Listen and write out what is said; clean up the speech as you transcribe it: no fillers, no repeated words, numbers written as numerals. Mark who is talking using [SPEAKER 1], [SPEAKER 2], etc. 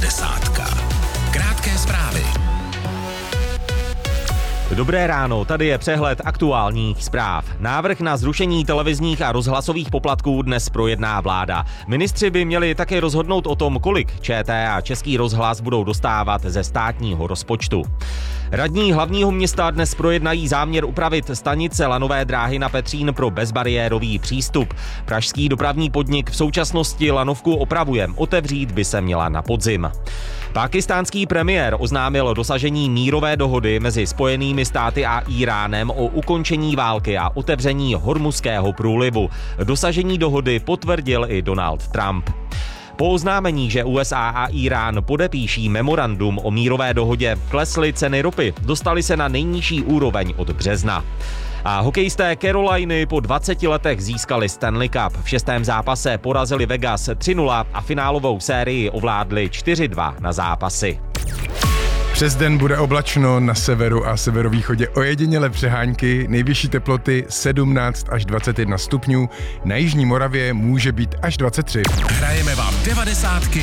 [SPEAKER 1] Devádesátka. Krátké zprávy.
[SPEAKER 2] Dobré ráno, tady je přehled aktuálních zpráv. Návrh na zrušení televizních a rozhlasových poplatků dnes projedná vláda. Ministři by měli také rozhodnout o tom, kolik ČT a Český rozhlas budou dostávat ze státního rozpočtu. Radní hlavního města dnes projednají záměr upravit stanice lanové dráhy na Petřín pro bezbariérový přístup. Pražský dopravní podnik v současnosti lanovku opravuje, otevřít by se měla na podzim. Pákistánský premiér oznámil dosažení mírové dohody mezi Spojenými státy a Íránem o ukončení války a otevření Hormuzského průlivu. Dosažení dohody potvrdil i Donald Trump. Po oznámení, že USA a Írán podepíší memorandum o mírové dohodě, klesly ceny ropy, dostaly se na nejnižší úroveň od března. A hokejisté Caroliny po 20 letech získali Stanley Cup. V 6. zápase porazili Vegas 3-0 a finálovou sérii ovládli 4-2 na zápasy.
[SPEAKER 3] Přes den bude oblačno, na severu a severovýchodě ojedinělé přehánky, nejvyšší teploty 17 až 21 stupňů, na jižní Moravě může být až 23.
[SPEAKER 1] Hrajeme vám devadesátky